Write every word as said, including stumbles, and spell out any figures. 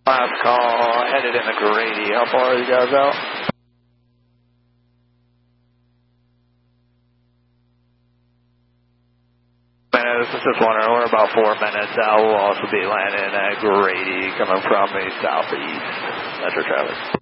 Last call, headed into Grady. How far are you guys out? Minutes, just wondering, we're about four minutes out. We'll also be landing at Grady, coming from the southeast. Metro traffic.